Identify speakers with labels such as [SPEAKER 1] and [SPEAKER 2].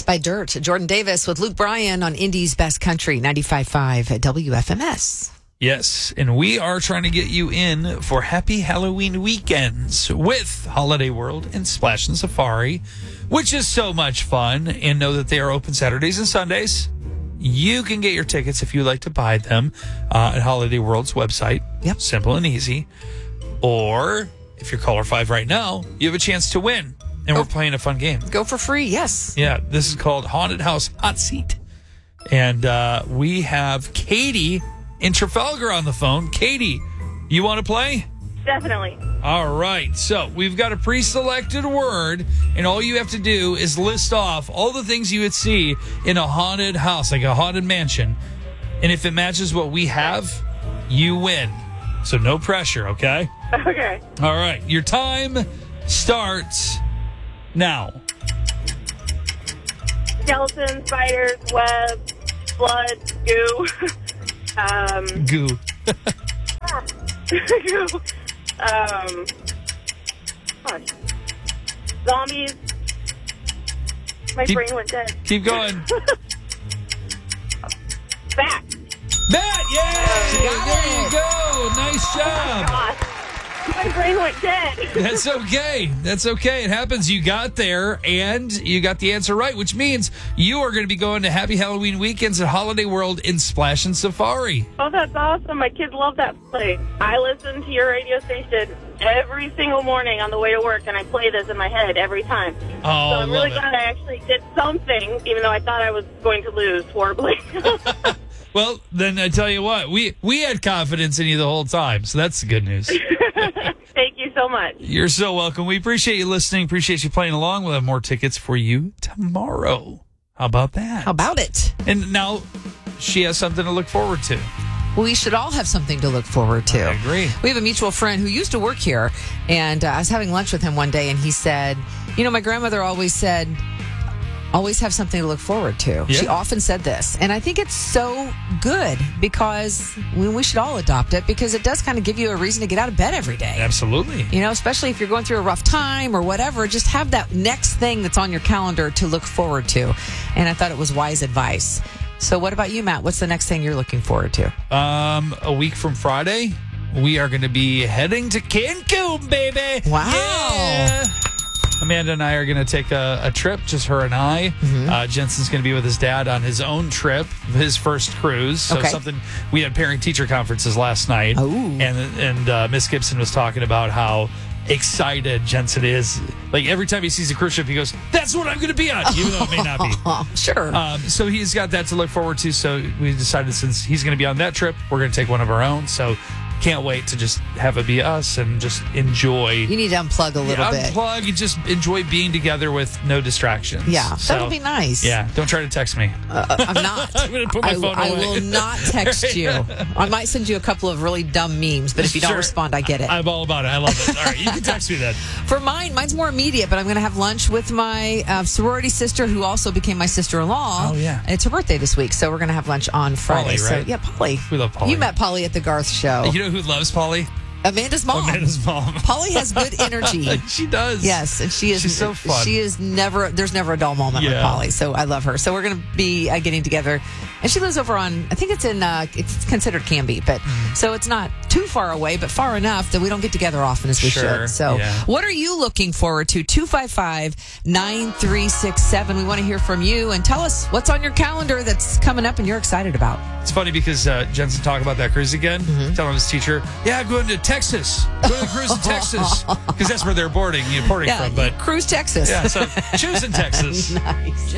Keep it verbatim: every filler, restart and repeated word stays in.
[SPEAKER 1] by Dirt. Jordan Davis with Luke Bryan on Indy's Best Country, ninety-five point five at W F M S.
[SPEAKER 2] Yes, and we are trying to get you in for happy Halloween weekends with Holiday World and Splash and Safari, which is so much fun. And know that they are open Saturdays and Sundays. You can get your tickets if you like to buy them uh, at Holiday World's website.
[SPEAKER 1] Yep.
[SPEAKER 2] Simple and easy. Or if you're caller five right now, you have a chance to win. And
[SPEAKER 1] Oh.
[SPEAKER 2] we're playing a fun game.
[SPEAKER 1] Go for free, yes.
[SPEAKER 2] Yeah, this is called Haunted House Hot Seat. And uh, we have Katie in Trafalgar on the phone. Katie, you want to play?
[SPEAKER 3] Definitely.
[SPEAKER 2] All right. So we've got a pre-selected word, and all you have to do is list off all the things you would see in a haunted house, like a haunted mansion. And if it matches what we have, you win. So no pressure, okay?
[SPEAKER 3] Okay.
[SPEAKER 2] All right. Your time starts now.
[SPEAKER 3] Skeleton, spiders, webs, blood, goo. um,
[SPEAKER 2] Goo.
[SPEAKER 3] goo. Um, gosh. Zombies. My
[SPEAKER 2] Keep-
[SPEAKER 3] brain went dead.
[SPEAKER 2] Keep going.
[SPEAKER 3] Bat.
[SPEAKER 2] Matt, yay!
[SPEAKER 1] got
[SPEAKER 2] There
[SPEAKER 1] it.
[SPEAKER 2] you go. Nice job.
[SPEAKER 3] Gosh. My brain went dead.
[SPEAKER 2] That's okay. That's okay. It happens. You got there and you got the answer right, which means you are going to be going to Happy Halloween Weekends at Holiday World in Splash and Safari.
[SPEAKER 3] Oh, that's awesome. My kids love that place. I listen to your radio station every single morning on the way to work, and I play this in my head every time.
[SPEAKER 2] Oh,
[SPEAKER 3] So
[SPEAKER 2] I
[SPEAKER 3] I'm really
[SPEAKER 2] love
[SPEAKER 3] glad I actually did something, even though I thought I was going to lose horribly.
[SPEAKER 2] it. Well, then I tell you what, we, we had confidence in you the whole time, so that's the good news.
[SPEAKER 3] Thank you so much.
[SPEAKER 2] You're so welcome. We appreciate you listening. Appreciate you playing along. We'll have more tickets for you tomorrow. How about that?
[SPEAKER 1] How about it?
[SPEAKER 2] And now she has something to look forward to.
[SPEAKER 1] We should all have something to look forward to.
[SPEAKER 2] I agree.
[SPEAKER 1] We have a mutual friend who used to work here, and uh, I was having lunch with him one day, and he said, you know, my grandmother always said, always have something to look forward to.
[SPEAKER 2] Yeah.
[SPEAKER 1] She often said this, and I think it's so good because we, we should all adopt it because it does kind of give you a reason to get out of bed every day.
[SPEAKER 2] Absolutely.
[SPEAKER 1] You know, especially if you're going through a rough time or whatever, just have that next thing that's on your calendar to look forward to. And I thought it was wise advice. So what about you, Matt? What's the next thing you're looking forward to?
[SPEAKER 2] Um, a week from Friday, we are going to be heading to Cancun, baby.
[SPEAKER 1] Wow.
[SPEAKER 2] Yeah. Amanda and I are going to take a, a trip, just her and I.
[SPEAKER 1] Mm-hmm.
[SPEAKER 2] Uh, Jensen's going to be with his dad on his own trip, his first cruise. So
[SPEAKER 1] Okay.
[SPEAKER 2] something we had parent-teacher conferences last night,
[SPEAKER 1] Oh.
[SPEAKER 2] and and uh, Miss Gibson was talking about how excited Jensen is. Like every time he sees a cruise ship, he goes, "That's what I'm going to be on," even though it may not be.
[SPEAKER 1] Oh, sure.
[SPEAKER 2] Um, so he's got that to look forward to. So we decided since he's going to be on that trip, we're going to take one of our own. So can't wait to just have it be us and just enjoy.
[SPEAKER 1] You need to unplug a little
[SPEAKER 2] Yeah,
[SPEAKER 1] bit.
[SPEAKER 2] unplug and just enjoy being together with no distractions.
[SPEAKER 1] Yeah,
[SPEAKER 2] So,
[SPEAKER 1] that'll be nice.
[SPEAKER 2] Yeah, don't try to text me.
[SPEAKER 1] Uh, I'm not.
[SPEAKER 2] I'm gonna put my
[SPEAKER 1] I,
[SPEAKER 2] phone
[SPEAKER 1] I
[SPEAKER 2] away.
[SPEAKER 1] will not text you. I might send you a couple of really dumb memes, but if you don't
[SPEAKER 2] Sure.
[SPEAKER 1] respond, I get it.
[SPEAKER 2] I'm all about it. I love it. All right, you can text me then.
[SPEAKER 1] For mine, mine's more immediate, but I'm going to have lunch with my uh, sorority sister, who also became my sister-in-law.
[SPEAKER 2] Oh, yeah.
[SPEAKER 1] It's her birthday this week, so we're going to have lunch on Friday.
[SPEAKER 2] Polly, right?
[SPEAKER 1] So yeah, Polly.
[SPEAKER 2] We love Polly.
[SPEAKER 1] You met Polly at the Garth show.
[SPEAKER 2] You know who loves Polly?
[SPEAKER 1] Amanda's mom.
[SPEAKER 2] Amanda's mom.
[SPEAKER 1] Polly has good energy.
[SPEAKER 2] She does.
[SPEAKER 1] Yes, and she is.
[SPEAKER 2] She's so fun.
[SPEAKER 1] She is never. There's never a dull moment with
[SPEAKER 2] Yeah.
[SPEAKER 1] Polly. So I love her. So we're going to be uh, getting together, and she lives over on. I think it's in. Uh, it's considered Canby, but
[SPEAKER 2] Mm-hmm.
[SPEAKER 1] so it's not too far away, but far enough that we don't get together often as we
[SPEAKER 2] Sure,
[SPEAKER 1] should. So,
[SPEAKER 2] yeah.
[SPEAKER 1] what are you looking forward to? Two five five nine three six seven. We want to hear from you and tell us what's on your calendar that's coming up and you're excited about.
[SPEAKER 2] It's funny because uh, Jensen talked about that cruise again.
[SPEAKER 1] Mm-hmm.
[SPEAKER 2] Telling his teacher, "Yeah, I'm going to Texas. Going to cruise in Texas because that's where they're boarding, you know, porting
[SPEAKER 1] Yeah,
[SPEAKER 2] from." But
[SPEAKER 1] Cruise Texas.
[SPEAKER 2] yeah, so choosing Texas.
[SPEAKER 1] Nice.